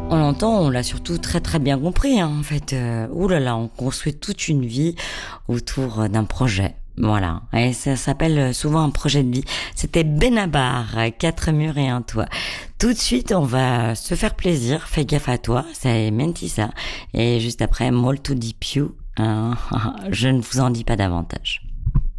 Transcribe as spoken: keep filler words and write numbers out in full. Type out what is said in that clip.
On l'entend, on l'a surtout très très bien compris, hein, en fait. Euh, ouh là là, on construit toute une vie autour d'un projet. Voilà, et ça s'appelle souvent un projet de vie. C'était Benabar, quatre murs et un toit. Tout de suite, on va se faire plaisir. Fais gaffe à toi, c'est Mentissa. Et juste après, Molto di più. Hein, je ne vous en dis pas davantage.